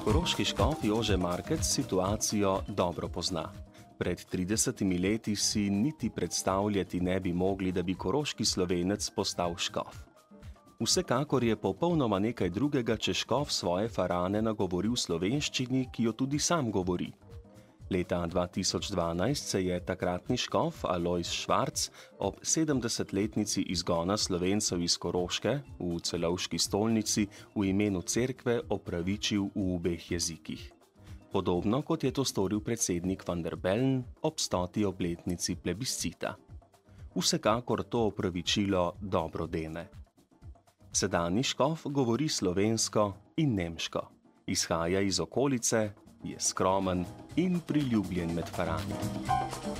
Koroški škof Jože Markec situacijo dobro pozna. Pred 30 leti si niti predstavljati ne bi mogli, da bi koroški Slovenec postal škof. Vsekakor je popolnoma nekaj drugega, če škof svoje farane nagovori v slovenščini, ki jo tudi sam govori. Leta 2012 se je takratni škof Alojz Švarc ob 70-letnici izgona Slovencev iz Koroške v Celovški stolnici v imenu cerkve opravičil v obeh jezikih. Podobno kot je to storil predsednik Van der Bellen ob 100. obletnici plebiscita. Vsekakor to opravičilo dobro dene. Sedanji škof govori slovensko in nemško. Izhaja iz okolice, je skromen in priljubljen med farani.